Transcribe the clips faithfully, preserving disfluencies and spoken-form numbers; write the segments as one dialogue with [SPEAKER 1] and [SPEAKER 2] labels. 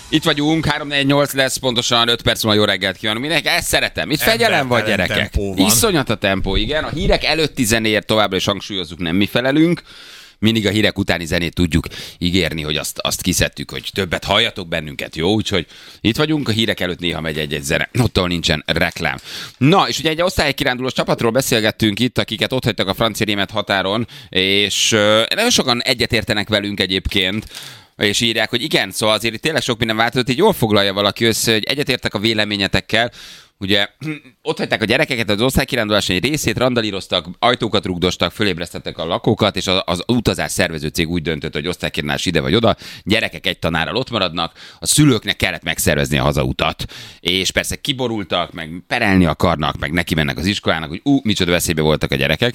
[SPEAKER 1] Itt vagyunk, három négy nyolc lesz, pontosan öt perc múlva jó reggelt kívánunk mindenkinek. Ezt szeretem. Itt fegyelem vagy, gyerekek. Iszonyat a tempó, igen. A hírek előtti zenéért továbbra is hangsúlyozzuk, nem mi felelünk. Mindig a hírek utáni zenét tudjuk ígérni, hogy azt, azt kiszedtük, hogy többet halljatok bennünket, jó? Úgyhogy itt vagyunk, a hírek előtt néha megy egy-egy zene, ottól nincsen reklám. Na, és ugye egy osztálykirándulós csapatról beszélgettünk itt, akiket ott hagytak a francia-német határon, és uh, nagyon sokan egyetértenek velünk egyébként, és írják, hogy igen, szóval azért itt tényleg sok minden változott, így jól foglalja valaki össze, hogy egyetértek a véleményetekkel. Ugye ott hagyták a gyerekeket, az osztálykirándulás egy részét, randalíroztak, ajtókat rugdostak, fölébresztettek a lakókat, és az, az utazás szervező cég úgy döntött, hogy osztálykirándulás ide vagy oda, gyerekek egy tanárral ott maradnak, a szülőknek kellett megszervezni a hazautat. És persze kiborultak, meg perelni akarnak, meg neki mennek az iskolának, hogy ú, micsoda veszélybe voltak a gyerekek.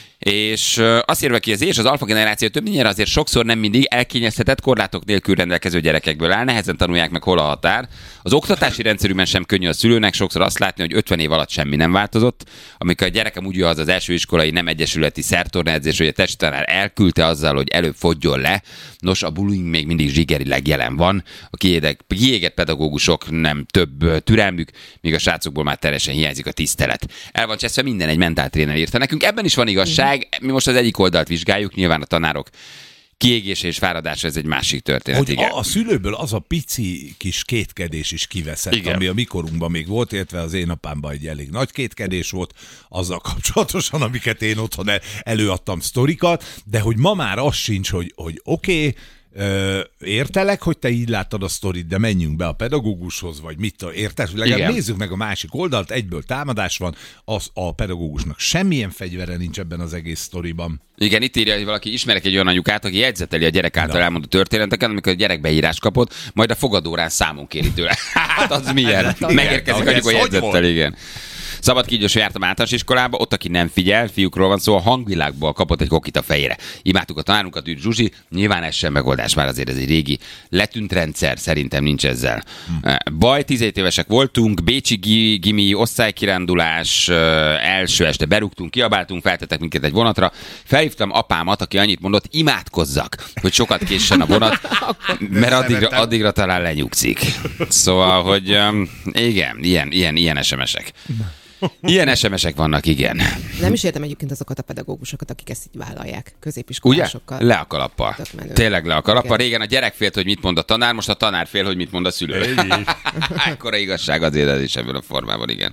[SPEAKER 1] És azt írva ki az és az alfa generáció többnyire azért sokszor nem mindig elkényeztetett, korlátok nélkül rendelkező gyerekekből áll, nehezen tanulják meg, hol a határ. Az oktatási rendszerükben sem könnyű a szülőnek sokszor azt látni, hogy ötven év alatt semmi nem változott, amikor a gyerekem úgy jön az az első iskolai nem egyesületi szertornaedzés, hogy a testtanár elküldte azzal, hogy előbb fogjon le. Nos, a bullying még mindig zsigerileg jelen van. A kiégett pedagógusok nem több türelmük, míg a srácokból már teljesen hiányzik a tisztelet. El van cseszve minden, egy mentáltréner írta nekünk. Ebben is van igazság. Mi most az egyik oldalt vizsgáljuk, nyilván a tanárok kiégése és fáradása, ez egy másik történet.
[SPEAKER 2] Hogy
[SPEAKER 1] igen.
[SPEAKER 2] A, a szülőből az a pici kis kétkedés is kiveszett, igen, ami a mikorunkban még volt, illetve az én apámban egy elég nagy kétkedés volt, azzal kapcsolatosan, amiket én otthon előadtam sztorikat, de hogy ma már az sincs, hogy, hogy oké, okay, Ö, értelek, hogy te így láttad a sztorit, de menjünk be a pedagógushoz, vagy mit, érted? Legalább igen, nézzük meg a másik oldalt, egyből támadás van, az a pedagógusnak semmilyen fegyvere nincs ebben az egész sztoriban. Igen, itt írja, hogy valaki ismerek egy olyan anyukát, aki jegyzeteli a gyerek által elmondott történeteket, amikor a gyerek beírás kapott, majd a fogadórán számon kéri tőle. Hát az milyen? Megérkezik anyuka jegyzettel, igen. Szabad kígyós, hogy jártam általános iskolába, ott, aki nem figyel, fiúkról van szó, a hangvilágból kapott egy kokit a fejére. Imádtuk a tanárunkat, ügy Zsuzsi, nyilván ez sem megoldás, már azért ez egy régi letűnt rendszer, szerintem nincs ezzel. Hm. Baj, tizenhét évesek voltunk, bécsi gimi, osztálykirándulás, első este berúgtunk, kiabáltunk, feltettek minket egy vonatra, felhívtam apámat, aki annyit mondott, imádkozzak, hogy sokat késsen a vonat, mert addigra, addigra talán lenyugszik. Szóval, hogy igen, ilyen, ilyen, ilyen es em esek. Ilyen es em esek vannak, igen.
[SPEAKER 3] Nem is értem egyébként azokat a pedagógusokat, akik ezt így vállalják középiskolásokkal.
[SPEAKER 1] Ugye? Le a kalappal. Tényleg le a kalappal. Régen a gyerek félt, hogy mit mond a tanár, most a tanár fél, hogy mit mond a szülő. Ekkora igazság azért ez is ebből a formában, igen.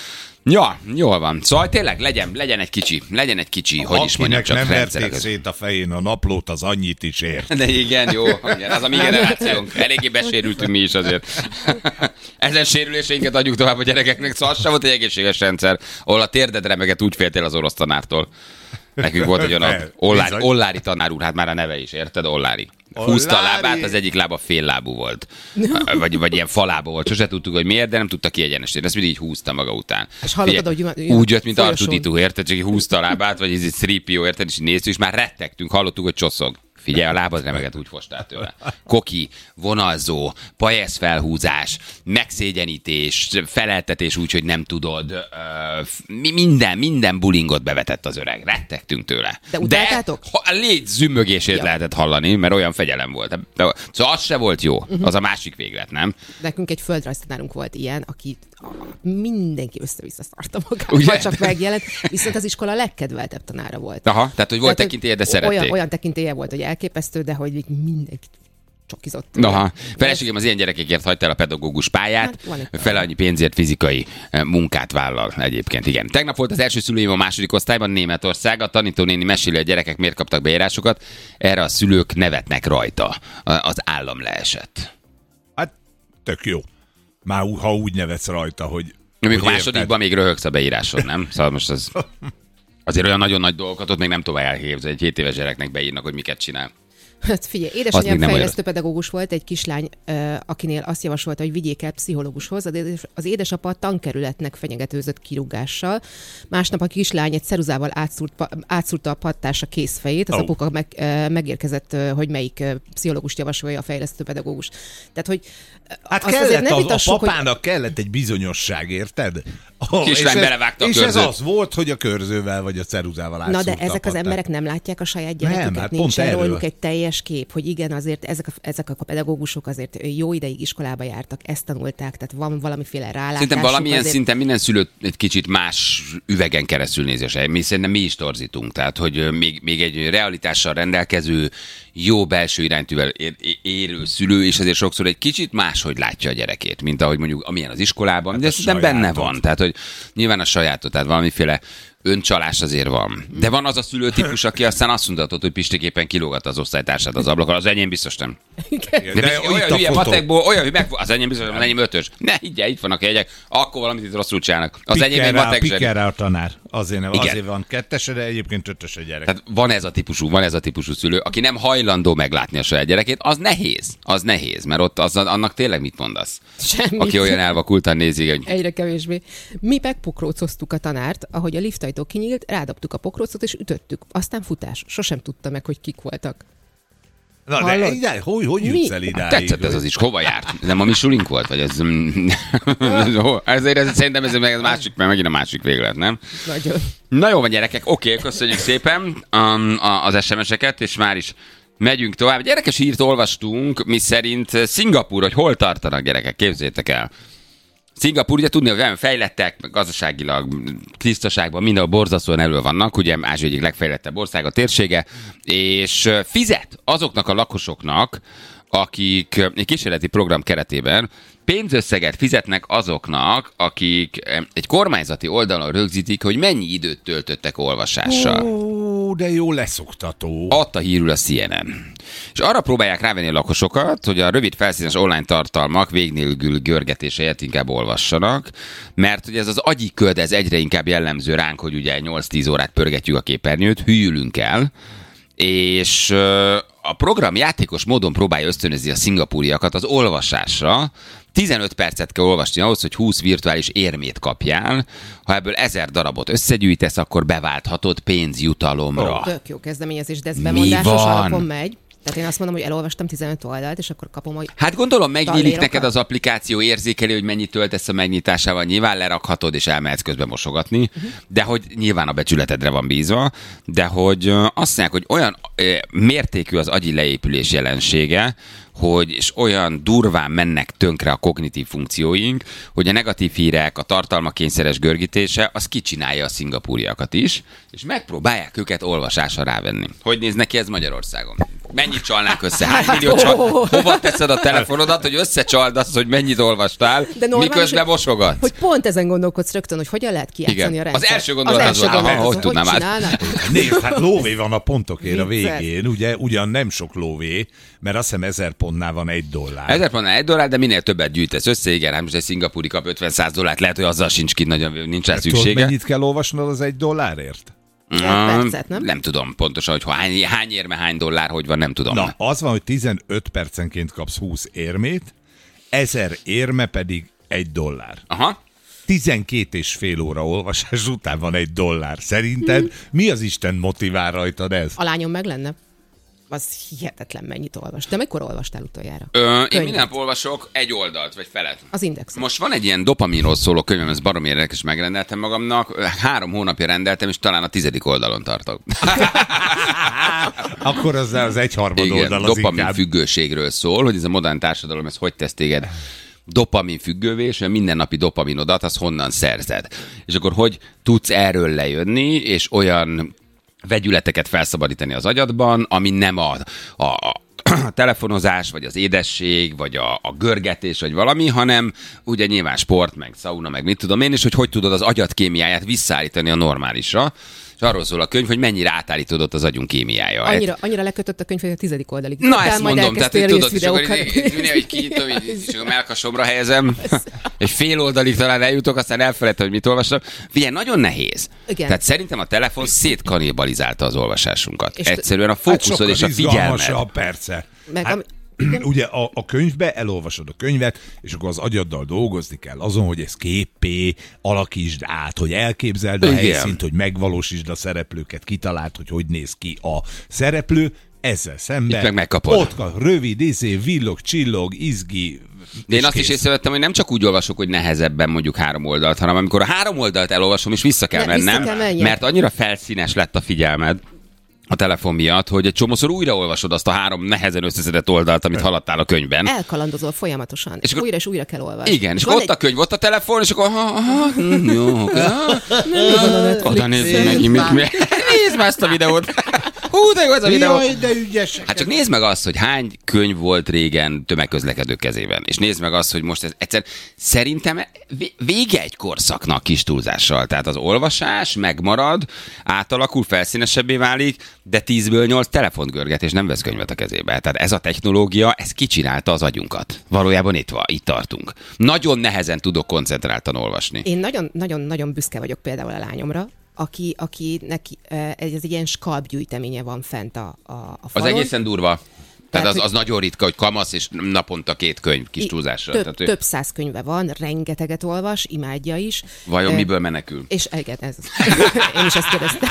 [SPEAKER 1] Ja, jól van. Szóval tényleg legyen, legyen egy kicsi, legyen egy kicsi, hogy is mondjam, csak
[SPEAKER 2] nem verték szét a fején a naplót, az annyit is ért.
[SPEAKER 1] De igen, jó, igen, az a mi generációnk. Eléggé besérültünk mi is azért. Ezen sérüléseinket adjuk tovább a gyerekeknek, szóval az sem volt egy egészséges rendszer, ahol a térded remeget, úgy féltél az orosz tanártól. Nekünk volt egy olyan Ollár, Ollári tanár úr, hát már a neve is, érted? Ollári. Húzta a lábát, az egyik lába féllábú volt. Vagy, vagy ilyen falába volt. Sose tudtuk, hogy miért, de nem tudta kiegyenesíteni. Ezt mindig így húzta maga után. És hallottad, hogy úgy jött, mint Artuditú, érted? Csak így húzta a lábát, vagy ez egy három pé o, érted? És így néztük, és már rettegtünk, hallottuk, hogy csoszog. Figyelj, a lábad remeget, úgy fostál tőle. Koki, vonalzó, pajesz felhúzás, megszégyenítés, feleltetés úgy, hogy nem tudod. Uh, minden, minden bullyingot bevetett az öreg. Rettegtünk tőle.
[SPEAKER 3] De utáltátok?
[SPEAKER 1] De a légy zümmögését ja. lehetett hallani, mert olyan fegyelem volt. Szóval az se volt jó. Uh-huh. Az a másik véglet, nem?
[SPEAKER 3] Nekünk egy földrajztanárunk volt ilyen, aki mindenki össze-vissza szarta magát, vagy csak megjelent, viszont az iskola legkedveltebb tanára volt.
[SPEAKER 1] Aha, tehát hogy volt tehát, tekintélye, de szerették.
[SPEAKER 3] Olyan, olyan tekintélye volt, hogy elképesztő, de hogy mindenki csokizott.
[SPEAKER 1] Aha, feleségem az ilyen gyerekekért hagyta el a pedagógus pályát, hát, fele annyi pénzért fizikai munkát vállal egyébként, igen. Tegnap volt az első szülőim a második osztályban, Németország, a tanítónéni meséli, a gyerekek miért kaptak beírásokat, erre a szülők nevetnek rajta. Az állam leesett.
[SPEAKER 2] Hát, tök jó. Már ha úgy nevetsz rajta, hogy...
[SPEAKER 1] Még a másodikban még röhögsz a beírásod, nem? Szóval most az... Azért olyan nagyon nagy dolgokat ott még nem tovább elhívsz, egy hét éves gyereknek beírnak, hogy miket csinál.
[SPEAKER 3] Hát figyelj, édesanyám fejlesztő pedagógus volt, egy kislány, akinél azt javasolta, hogy vigyék el pszichológushoz. Az édesapa tankerületnek fenyegetőzött kirúgással. Másnap a kislány egy ceruzával átszúrt, átszúrta a pattársa kézfejét. Az oh. apuka meg, megérkezett, hogy melyik pszichológust javasolja a fejlesztő pedagógus. Tehát, hogy
[SPEAKER 2] hát kellett, az, vitassuk, a papának hogy... kellett egy bizonyosság, érted?
[SPEAKER 1] A kislány belevágta a
[SPEAKER 2] körzőt. És ez az volt, hogy a körzővel vagy a ceruzával átszúrta.
[SPEAKER 3] Na de ezek az emberek nem látják a saját gyereküket, hát nincs róluk egy teljes teljes kép, hogy igen, azért ezek a, ezek a pedagógusok azért jó ideig iskolába jártak, ezt tanulták, tehát van valamiféle rálátásuk.
[SPEAKER 1] Szerintem valamilyen
[SPEAKER 3] azért...
[SPEAKER 1] szinten minden szülő egy kicsit más üvegen keresztül nézés. Mi szerintem mi is torzítunk, tehát hogy még, még egy realitással rendelkező, jó belső iránytűvel érő szülő, és azért sokszor egy kicsit máshogy látja a gyerekét, mint ahogy mondjuk amilyen az iskolában, hát de szerintem benne van. Tehát, hogy nyilván a sajátot, tehát valamiféle öncsalás azért van. De van az a szülőtípus, aki aztán azt mondhatod, hogy Pistiképpen kilógat az osztálytársát az ablakon. Az enyém biztos nem. De, de, de olyan hülye matekból, olyan, hogy meg, az enyém biztos, az enyém ötös. Ne higgye, itt vannak a jegyek, akkor valamit itt rosszul csinálnak. Az enyém egy matek zseni.
[SPEAKER 2] Piker rá a tanár. Azért, nem, azért van kettes, de egyébként ötös a gyerek.
[SPEAKER 1] Tehát van ez a típusú, van ez a típusú szülő, aki nem hajlandó meglátni a saját gyerekét, az nehéz. Az nehéz, mert ott az, annak tényleg mit mondasz?
[SPEAKER 3] Semmit.
[SPEAKER 1] Aki olyan elvakultan nézi, hogy...
[SPEAKER 3] Egyre kevésbé. Mi megpokrócoztuk a tanárt, ahogy a liftajtó kinyílt, rádobtuk a pokrócot és ütöttük. Aztán futás. Sosem tudta meg, hogy kik voltak.
[SPEAKER 2] Na de ide, hogy, hogy jutsz el idáig?
[SPEAKER 1] Tetszett ez az is. Hova járt? Nem a mi sulink volt? Vagy ez... Ezért ez, szerintem ez meg a másik, mert megint a másik véglet, nem?
[SPEAKER 3] Nagyon.
[SPEAKER 1] Na jó van, gyerekek, oké, köszönjük szépen um, az es em es-eket, és már is megyünk tovább. Egy érdekes hírt olvastunk, mi szerint Szingapúr, hogy hol tartanak gyerekek, képzeljétek el. Szingapúr, ugye tudni, hogy olyan fejlettek, gazdaságilag, tisztaságban mindenhol borzasztóan elő vannak, ugye Ázsia egyik legfejlettebb ország a térsége, és fizet azoknak a lakosoknak, akik egy kísérleti program keretében pénzösszeget fizetnek azoknak, akik egy kormányzati oldalon rögzítik, hogy mennyi időt töltöttek olvasással.
[SPEAKER 2] Ó, de jó leszoktató.
[SPEAKER 1] Adta hírül a cé en en. És arra próbálják rávenni a lakosokat, hogy a rövid felszínes online tartalmak végnélkül görgetése helyett inkább olvassanak, mert ugye ez az agyi köd, ez egyre inkább jellemző ránk, hogy ugye nyolc-tíz órát pörgetjük a képernyőt, hűlünk el, és a program játékos módon próbálja ösztönözni a szingapúriakat az olvasásra. tizenöt percet kell olvasni ahhoz, hogy húsz virtuális érmét kapjál. Ha ebből ezer darabot összegyűjtesz, akkor beválthatod pénzjutalomra.
[SPEAKER 3] Oh, tök jó kezdeményezés, de ez bemondásos alapon megy. Tehát én azt mondom, hogy elolvastam tizenöt oldalt, és akkor kapom, hogy...
[SPEAKER 1] Hát gondolom, megnyílik neked az applikáció, érzékeli, hogy mennyit töltesz a megnyitásával, nyilván lerakhatod, és elmehetsz közben mosogatni, uh-huh. de hogy nyilván a becsületedre van bízva, de hogy azt mondják, hogy olyan mértékű az agyi leépülés jelensége, hogy és olyan durván mennek tönkre a kognitív funkcióink, hogy a negatív hírek, a tartalmakényszeres görgítése, az kicsinálja a szingapúriakat is, és megpróbálják őket olvasásra rávenni. Hogy néz neki ez Magyarországon? Mennyit csalnák össze? Hány millió csal... Hova teszed a telefonodat, hogy összecsald azt, hogy mennyit olvastál, miközben mosogatsz?
[SPEAKER 3] Hogy pont ezen gondolkodsz rögtön, hogy hogyan lehet kijátszani a rendszer.
[SPEAKER 1] Az első gondolat az, az volt, hogy, hogy tudnám át.
[SPEAKER 2] Nézd, hát lóvé van a pontokért a végén, ugye, ugyan nem sok lóvé, mert azt hiszem ezer pontnál van egy dollár.
[SPEAKER 1] Ezer pontnál egy dollár, de minél többet gyűjtesz össze, igen, hát most egy szingapúri kap ötven-száz dollárt, lehet, hogy azzal sincs ki, nagyon nincs rá szüksége.
[SPEAKER 2] Tudod, mennyit kell olvasnod az egy dollárért?
[SPEAKER 3] Percet, nem?
[SPEAKER 1] nem tudom pontosan, hogy hány, hány érme, hány dollár, hogy van, nem tudom.
[SPEAKER 2] Na, az van, hogy tizenöt percenként kapsz húsz érmét, ezer érme pedig egy dollár.
[SPEAKER 1] Aha.
[SPEAKER 2] tizenkét és fél óra olvasás után van egy dollár. Szerinted hmm. mi az Isten motivál rajtad ez?
[SPEAKER 3] A lányom meg lenne. Az hihetetlen mennyit olvas. De mikor olvastál utoljára?
[SPEAKER 1] Ö, én minden nap olvasok egy oldalt, vagy felet.
[SPEAKER 3] Az Index.
[SPEAKER 1] Most van egy ilyen dopaminról szóló könyvem, ez baromi érdekes, megrendeltem magamnak. Három hónapja rendeltem, és talán a tizedik oldalon tartok.
[SPEAKER 2] Akkor az az egyharmad oldal az
[SPEAKER 1] dopamin
[SPEAKER 2] inkább.
[SPEAKER 1] függőségről szól, hogy ez a modern társadalom, ez hogy tesz téged dopamin függővé, és a mindennapi dopaminodat, az honnan szerzed. És akkor hogy tudsz erről lejönni, és olyan vegyületeket felszabadítani az agyadban, ami nem a, a, a telefonozás, vagy az édesség, vagy a, a görgetés, vagy valami, hanem ugye nyilván sport, meg szauna, meg mit tudom én, és hogy hogy tudod az agyad kémiáját visszaállítani a normálisra. És arról szól a könyv, hogy mennyire átállítódott az agyunk kémiája.
[SPEAKER 3] Annyira, annyira lekötött a könyv, hogy a tizedik oldalig.
[SPEAKER 1] Na ezt mondom, tehát hogy tudod, és akkor így kinyitom, és a melkasomra helyezem, egy fél oldalig talán eljutok, aztán elfelejtem, hogy mit olvastam. Figyelj, nagyon nehéz. Igen. Tehát szerintem a telefon szétkanibalizálta az olvasásunkat. És egyszerűen a fókuszod hát és a figyelmed.
[SPEAKER 2] Persze. Meg hát, ugye a, a könyvbe elolvasod a könyvet, és akkor az agyaddal dolgozni kell azon, hogy ez képpé alakítsd át, hogy elképzeld a Igen. helyszínt, hogy megvalósítsd a szereplőket, kitaláld, hogy hogy néz ki a szereplő, ezzel szemben
[SPEAKER 1] meg megkapod.
[SPEAKER 2] Ott van, rövid, izé, villog, csillog, izgi.
[SPEAKER 1] De én azt kész. is észrevettem, hogy nem csak úgy olvasok, hogy nehezebben mondjuk három oldalt, hanem amikor a három oldalt elolvasom, és vissza kell
[SPEAKER 3] ne,
[SPEAKER 1] mennem,
[SPEAKER 3] vissza kell
[SPEAKER 1] mert annyira felszínes lett a figyelmed, a telefon miatt, hogy egy csomószor újraolvasod azt a három nehezen összeszedett oldalt, amit haladtál a könyvben.
[SPEAKER 3] Elkalandozol folyamatosan, és, és újra és újra kell olvasni.
[SPEAKER 1] Igen, és, és ott egy... a könyv, ott a telefon, és akkor ha, ha, jó, oda nézzük meg, mit nézd már ezt a videót. Hú, de jó ez a videó.
[SPEAKER 2] Jaj, de ügyes.
[SPEAKER 1] Hát csak nézd meg azt, hogy hány könyv volt régen tömegközlekedő kezében. És nézd meg azt, hogy most ez egyszer szerintem vége egy korszaknak kis túlzással. Tehát az olvasás megmarad, átalakul, felszínesebbé válik, de tízből nyolc telefont görget, és nem vesz könyvet a kezébe. Tehát ez a technológia, ez kicsinálta az agyunkat. Valójában itt van, itt tartunk. Nagyon nehezen tudok koncentráltan olvasni.
[SPEAKER 3] Én nagyon-nagyon büszke vagyok például a lányomra, aki, aki neki, ez egy ilyen skalpgyűjteménye van fent a, a, a falon.
[SPEAKER 1] Az egészen durva. Tehát, Tehát az, az nagyon ritka, hogy kamasz, és naponta két könyv kis túlzásra.
[SPEAKER 3] Több,
[SPEAKER 1] Tehát,
[SPEAKER 3] több száz könyve van, rengeteget olvas, imádja is.
[SPEAKER 1] Vajon e, miből menekül?
[SPEAKER 3] És igen, ez én is ezt kérdeztem.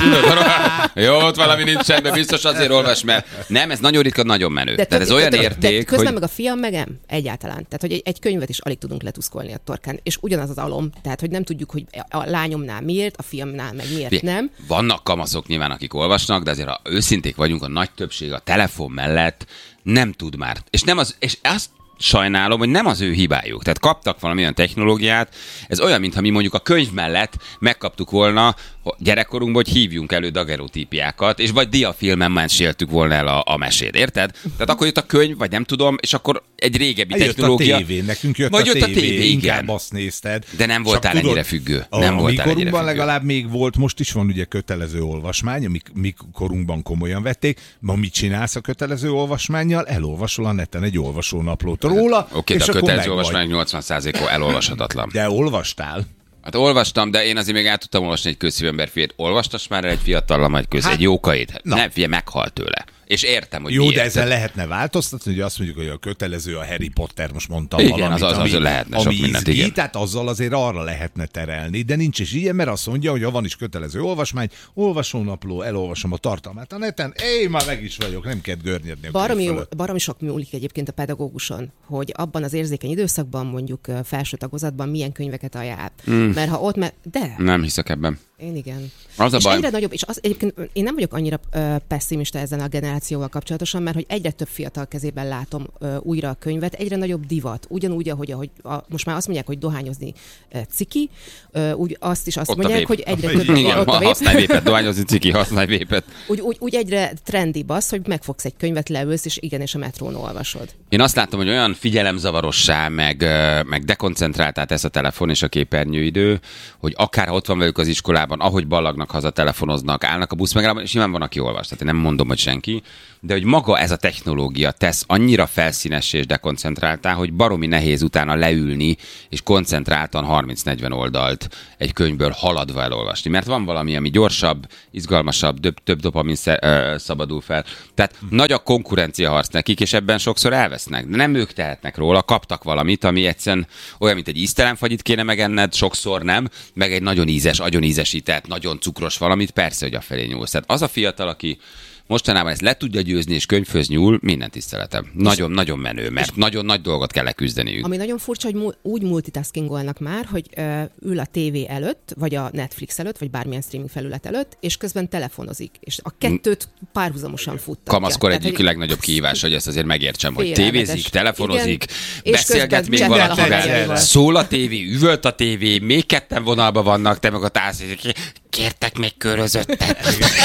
[SPEAKER 1] Jó, ott valami nincsen, de biztos azért olvas, mert nem, ez nagyon ritka, nagyon menő. De Tehát ez olyan de, érték,
[SPEAKER 3] de közben
[SPEAKER 1] hogy...
[SPEAKER 3] meg a fiam megem egyáltalán. Tehát, hogy egy, egy könyvet is alig tudunk letuszkolni a torkán. És ugyanaz az alom. Tehát, hogy nem tudjuk, hogy a lányomnál miért, a fiamnál meg miért Fé, nem.
[SPEAKER 1] Vannak kamaszok nyilván, akik olvasnak, de azért ha őszinték vagyunk, a nagy többség a telefon mellett nem tud már. És, nem az, és azt sajnálom, hogy nem az ő hibájuk. Tehát kaptak valamilyen technológiát, ez olyan, mintha mi mondjuk a könyv mellett megkaptuk volna gyerekkorunkban, hogy hívjunk elő dagerotípiákat, és vagy diafilmen meséltük volna el a, a mesét, érted? Tehát akkor jött a könyv, vagy nem tudom, és akkor egy régebbi
[SPEAKER 2] jött
[SPEAKER 1] technológia.
[SPEAKER 2] A tévé, nekünk jött,
[SPEAKER 1] vagy
[SPEAKER 2] a,
[SPEAKER 1] jött
[SPEAKER 2] tévé,
[SPEAKER 1] a tévé,
[SPEAKER 2] inkább
[SPEAKER 1] igen.
[SPEAKER 2] azt nézted.
[SPEAKER 1] De nem voltál
[SPEAKER 2] tudod,
[SPEAKER 1] ennyire függő.
[SPEAKER 2] A,
[SPEAKER 1] nem
[SPEAKER 2] a
[SPEAKER 1] voltál
[SPEAKER 2] mi
[SPEAKER 1] ennyire
[SPEAKER 2] korunkban
[SPEAKER 1] függő.
[SPEAKER 2] legalább még volt, most is van ugye kötelező olvasmány, amik mi korunkban komolyan vették. Ma mit csinálsz a kötelező olvasmánnyal? Elolvasol a neten egy olvasónaplót róla,
[SPEAKER 1] Oké,
[SPEAKER 2] és
[SPEAKER 1] de a
[SPEAKER 2] akkor
[SPEAKER 1] kötelező olvasmány nyolcvan százalékon elolvashatatlan.
[SPEAKER 2] De olvastál?
[SPEAKER 1] Hát olvastam, de én azért még át tudtam olvasni egy közszívember fiát. Olvastas már egy fiatallam, egy köz, hát, egy jókait? Nem, figyelj, meghalt tőle. És értem, hogy
[SPEAKER 2] jó,
[SPEAKER 1] miért.
[SPEAKER 2] de ezzel lehetne változtatni, hogy azt mondjuk, hogy a kötelező a Harry Potter, most mondtam
[SPEAKER 1] igen,
[SPEAKER 2] valamit,
[SPEAKER 1] az, az, az
[SPEAKER 2] ami,
[SPEAKER 1] lehetne
[SPEAKER 2] ami
[SPEAKER 1] sok mindent,
[SPEAKER 2] izgi,
[SPEAKER 1] igen.
[SPEAKER 2] Tehát azzal azért arra lehetne terelni, de nincs is ilyen, mert azt mondja, hogy ha van is kötelező olvasmány, olvasónapló, elolvasom a tartalmát a neten, én már meg is vagyok, nem kell görnyedni a
[SPEAKER 3] baromi, baromi sok múlik egyébként a pedagóguson, hogy abban az érzékeny időszakban, mondjuk felső tagozatban milyen könyveket ajánl. Mm. Mert ha ott, me- de...
[SPEAKER 1] Nem hiszek ebben.
[SPEAKER 3] Én igen.
[SPEAKER 1] Az a
[SPEAKER 3] és
[SPEAKER 1] baj.
[SPEAKER 3] egyre nagyobb, és az, egyébként én nem vagyok annyira ö, pessimista ezen a generációval kapcsolatosan, mert hogy egyre több fiatal kezében látom ö, újra a könyvet, egyre nagyobb divat. Ugyanúgy, ahogy, ahogy a, most már azt mondják, hogy dohányozni ö, ciki, ö, úgy azt is azt
[SPEAKER 1] ott
[SPEAKER 3] mondják, hogy egyre több...
[SPEAKER 1] Igen, ott a használj vépet, dohányozni ciki, használj vépet.
[SPEAKER 3] Úgy, úgy, úgy egyre trendibb az, hogy megfogsz egy könyvet, leülsz, és igen, és a metrón olvasod.
[SPEAKER 1] Én azt látom, hogy olyan figyelemzavarossá, meg, meg dekoncentráltá tesz a telefon és a képernyőidő, hogy akár ott van velük az iskolában, ahogy ballagnak haza, telefonoznak, állnak a busz megállóban, és nyilván van, aki olvas. Tehát én nem mondom, hogy senki, de hogy maga ez a technológia tesz annyira felszínessé és dekoncentráltá, hogy baromi nehéz utána leülni, és koncentráltan harminc-negyven oldalt egy könyvből haladva elolvasni. Mert van valami, ami gyorsabb, izgalmasabb, több, több dopamin szabadul fel. Tehát hm. nagy a konkurenciaharc nekik, és ebben sokszor elvesznek. De nem ők tehetnek róla, kaptak valamit, ami egyszerűen olyan, mint egy íztelenfagyit kéne megenned, sokszor nem, meg egy nagyon ízes, agyon ízesített, nagyon cukros valamit, persze, hogy afelé nyúlsz. Tehát az a fiatal, aki mostanában ezt le tudja győzni, és könyvhöz nyúl, minden tiszteletem. Nagyon, nagyon menő, mert nagyon nagy dolgot kell leküzdeniük.
[SPEAKER 3] Ami nagyon furcsa, hogy mu- úgy multitaskingolnak már, hogy ö, ül a tévé előtt, vagy a Netflix előtt, vagy bármilyen streaming felület előtt, és közben telefonozik. És a kettőt párhuzamosan futtatja.
[SPEAKER 1] Kamaszkor egyik hogy... legnagyobb kihívás, hogy ezt azért megértsem, hogy tévézik, telefonozik, igen, beszélget még valakivel, szól a tévé, üvölt a tévé, még ketten vonalban vannak, te meg a tász, kértek még körözöttet.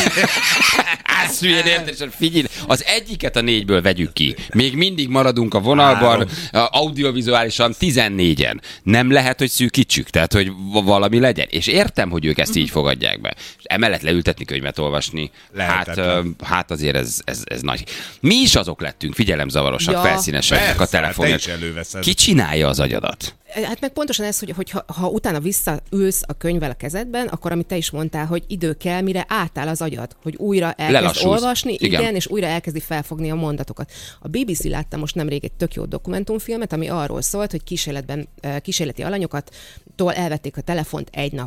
[SPEAKER 1] Azt hülyén érted, figyelj, az egyiket a négyből vegyük ki. Még mindig maradunk a vonalban, audiovizuálisan tizennégyen. Nem lehet, hogy szűkítsük, tehát, hogy valami legyen. És értem, hogy ők ezt így fogadják be. És emellett leültetni, könyvet olvasni, hát, hát azért ez, ez, ez nagy. Mi is azok lettünk, figyelemzavarosak, ja, felszínesek a telefonért. Ki csinálja az agyadat?
[SPEAKER 3] Hát meg pontosan ez, hogy, hogy ha, ha utána visszaülsz a könyvvel a kezedben, akkor amit te is mondtál, hogy idő kell, mire átáll az agyad, hogy újra elkezd Lelassulsz. olvasni, igen. igen, és újra elkezdi felfogni a mondatokat. A bé bé cé látta most nemrég egy tök jó dokumentumfilmet, ami arról szólt, hogy kísérletben, kísérleti alanyokat tól elvették a telefont egy napra.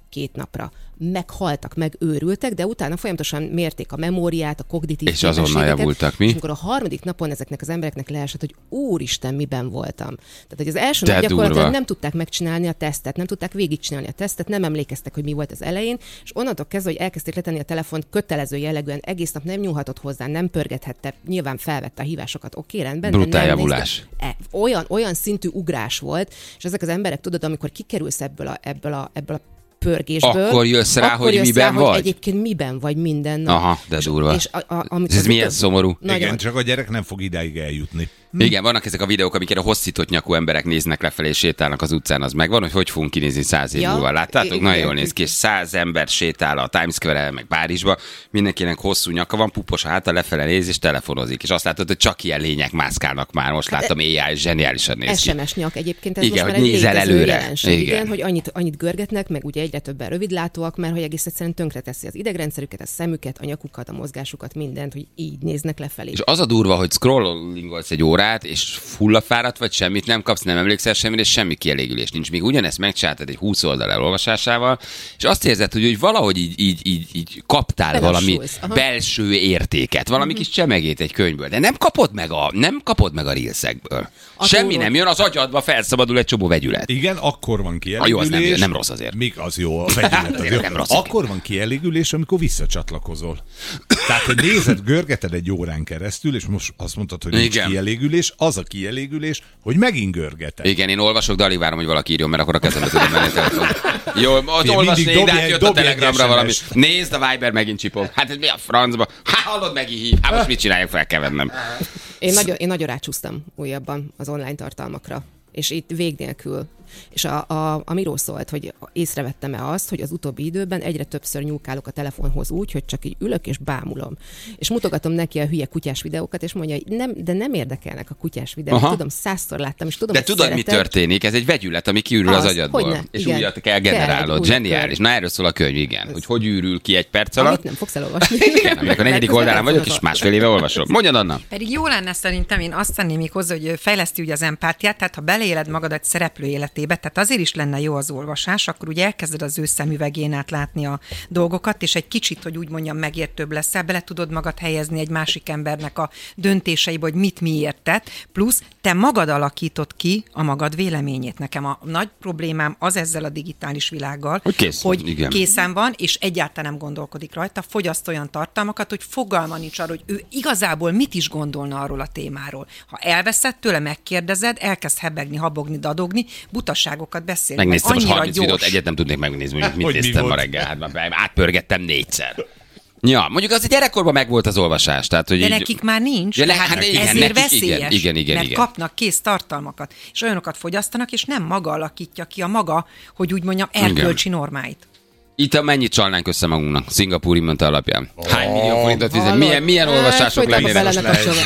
[SPEAKER 3] két napra. Meghaltak, megőrültek, de utána folyamatosan mérték a memóriát, a kognitív
[SPEAKER 1] és azonnal javultak, mi?
[SPEAKER 3] És amikor a harmadik napon ezeknek az embereknek leesett, hogy úristen, miben voltam. Tehát, hogy az első
[SPEAKER 1] de
[SPEAKER 3] nap gyakorlatilag
[SPEAKER 1] durva.
[SPEAKER 3] nem tudták megcsinálni a tesztet, nem tudták végigcsinálni a tesztet, nem emlékeztek, hogy mi volt az elején, és onnantól kezdve, hogy elkezdték letenni a telefont kötelező jellegűen, egész nap nem nyúlhatott hozzá, nem pörgethette, nyilván felvette a hívásokat, oké, rendben.
[SPEAKER 1] Brutál javulás.
[SPEAKER 3] E, olyan, olyan szintű ugrás volt, és ezek az emberek, tudod, amikor kikerülsz ebből a, ebből a, ebből a pörgésből.
[SPEAKER 1] Akkor jössz rá,
[SPEAKER 3] akkor
[SPEAKER 1] hogy
[SPEAKER 3] jössz
[SPEAKER 1] miben
[SPEAKER 3] rá,
[SPEAKER 1] vagy?
[SPEAKER 3] Hogy egyébként miben vagy minden nap.
[SPEAKER 1] Aha, de durva.
[SPEAKER 3] És, és a, a, amit
[SPEAKER 1] ez milyen szomorú.
[SPEAKER 2] Nagyon. Igen, csak a gyerek nem fog idáig eljutni.
[SPEAKER 1] Hm. Igen, vannak ezek a videók, amiket a hosszított nyakú emberek néznek lefelé és sétálnak az utcán, az megvan, hogy hogy fogunk kinézni száz év
[SPEAKER 3] ja,
[SPEAKER 1] múlva. Láttátok?
[SPEAKER 3] igen,
[SPEAKER 1] Nagyon jól néz ki, és száz ember sétál a Times Square-en, meg Párizsba, mindenkinek hosszú nyaka van, pupos a háta, lefele néz és telefonozik. És azt látod, hogy csak ilyen lények mászkálnak már. Most láttam, á i, zseniálisan néz ki.
[SPEAKER 3] es em es nyak egyébként, ez
[SPEAKER 1] igen,
[SPEAKER 3] most
[SPEAKER 1] hogy
[SPEAKER 3] már egy
[SPEAKER 1] nézel
[SPEAKER 3] létező
[SPEAKER 1] előre.
[SPEAKER 3] jelenség.
[SPEAKER 1] Igen.
[SPEAKER 3] Igen, hogy annyit, annyit görgetnek, meg ugye egyre többen rövidlátóak, mert hogy egész egyszerűen tönkreteszi az idegrendszerüket, a szemüket, a nyakukat, a mozgásukat, mindent, hogy így néznek lefelé.
[SPEAKER 1] És az a durva, hogy scrollingolsz egy órát, és hullafáradt vagy, semmit nem kapsz, nem emlékszel semmire, és semmi kielégülés nincs. Még ugyanezt megcsináltad egy húsz oldal elolvasásával, és azt érzed, hogy, hogy valahogy így, így, így, így kaptál valami belső értéket, valami uh-huh. kis csemegét egy könyvből, de nem kapod meg a, nem kapod meg a reelsekből. Semmi nem jön, az agyadba felszabadul egy csomó vegyület.
[SPEAKER 2] Igen, akkor van kielégülés.
[SPEAKER 1] Jó, az nem, nem rossz azért.
[SPEAKER 2] Még az jó, a vegyület az jó.
[SPEAKER 1] Nem rossz.
[SPEAKER 2] Akkor van kielégülés, amikor visszacsatlakozol. Tehát, hogy nézed, görgeted egy órán keresztül, és most azt mondtad, hogy nincs
[SPEAKER 1] igen.
[SPEAKER 2] kielégülés, az a kielégülés, hogy megint görgeted.
[SPEAKER 1] Igen, én olvasok, de alig várom, hogy valaki írjon, mert akkor a kezembe tudom menni a telefon. Jó, ott olvasnék, de hát jött a Telegramra valami. Nézd, a Viber megint csipog. Hát ez mi a francba? Hát hallod, megint hív. Hát most mit csináljak, fel kell vennem.
[SPEAKER 3] Én nagyon, én nagyon rácsúsztam újabban az online tartalmakra. És itt vég nélkül. És a, a, a miről szólt, hogy észrevettem-e azt, hogy az utóbbi időben egyre többször nyúlkálok a telefonhoz úgy, hogy csak így ülök és bámulom. És mutogatom neki a hülye kutyás videókat, és mondja, hogy nem, de nem érdekelnek a kutyás videók. Aha. Tudom, százszor láttam, és tudom,
[SPEAKER 1] de tudod, szeretem. Mi történik? Ez egy vegyület, ami kiürül az, az agyadból. És igen. Újat kell generálod. Zseniális. Na, erről szól a könyv, igen. Ez. Hogy hogy űrül ki egy perc alatt.
[SPEAKER 3] Amit nem fogsz elolvasni.
[SPEAKER 1] Igen, amikor a negyedik oldalán vagyok, és másfél éve olvasom. Mondjad, Anna.
[SPEAKER 4] Pedig jó lenne szerintem, én azt tenném még hozzá, hogy fejleszti ugye az empátiát, tehát ha beleéled magad egy szereplő életébe, tehát azért is lenne jó az olvasás, akkor ugye elkezded az ő szemüvegén át látni a dolgokat, és egy kicsit, hogy úgy mondjam, megértőbb leszel, bele tudod magad helyezni egy másik embernek a döntéseibe, hogy mit miért tett, plusz te magad alakítod ki a magad véleményét. Nekem a nagy problémám az ezzel a digitális világgal,
[SPEAKER 1] hogy, kész,
[SPEAKER 4] hogy
[SPEAKER 1] igen.
[SPEAKER 4] készen van, és egyáltalán nem gondolkodik rajta, fogyaszt olyan tartalmakat, hogy fogalma nincs arra, hogy ő igazából mit is gondolna arról a témáról. Ha elveszed tőle, megkérdezed, elkezd hebegni, habogni, dadogni, butasságokat beszél.
[SPEAKER 1] Megnéztem most harminc videót, egyet nem tudnék megnézni, hogy mit hogy néztem mi ma reggel. Hát átpörgettem négyszer. Ja, mondjuk az a gyerekkorban megvolt az olvasás. Tehát, hogy
[SPEAKER 4] de
[SPEAKER 1] így...
[SPEAKER 4] nekik már nincs.
[SPEAKER 1] Ja, hát nekik,
[SPEAKER 4] ezért
[SPEAKER 1] nekik,
[SPEAKER 4] veszélyes,
[SPEAKER 1] igen, igen, igen,
[SPEAKER 4] mert
[SPEAKER 1] igen.
[SPEAKER 4] kapnak kész tartalmakat, és olyanokat fogyasztanak, és nem maga alakítja ki a maga, hogy úgy mondjam, erkölcsi normáit.
[SPEAKER 1] Itt mennyit csalnánk össze magunknak Szingapúri minta alapján? Hány millió forintot fizet? Milyen, milyen olvasások lennének?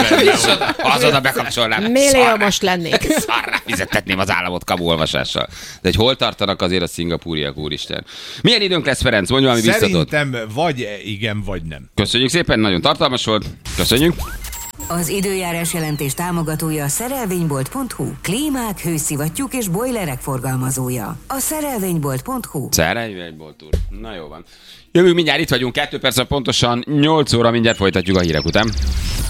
[SPEAKER 1] Azonnal bekapcsolnám.
[SPEAKER 3] Millió most lennék.
[SPEAKER 1] Szarrá fizettetném az államot kamu olvasással. De hogy hol tartanak azért a szingapúriak, úristen? Milyen időnk lesz, Ferenc? Mondj valami biztatót.
[SPEAKER 2] Szerintem vagy igen, vagy nem.
[SPEAKER 1] Köszönjük szépen, nagyon tartalmas volt. Köszönjük.
[SPEAKER 5] Az időjárás jelentés támogatója a szerelvénybolt pont hu. Klímák, hőszivattyúk és bojlerek forgalmazója. A szerelvénybolt pont hu.
[SPEAKER 1] Szerelvénybolt úr. Na jó van. Jövünk mindjárt, itt vagyunk, kettő perc pontosan, nyolc óra, mindjárt folytatjuk a hírek után.